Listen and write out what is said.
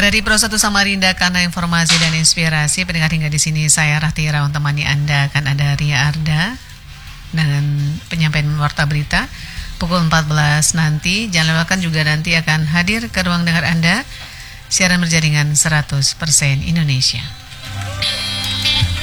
Dari Pro 1 Samarinda, karena informasi dan inspirasi pendengar hingga di sini saya Rahti Irawan temani Anda, akan ada Ria Arda dengan penyampaian warta berita pukul 14 nanti. Jangan lewatkan juga nanti akan hadir ke ruang dengar Anda siaran berjaringan 100% Indonesia.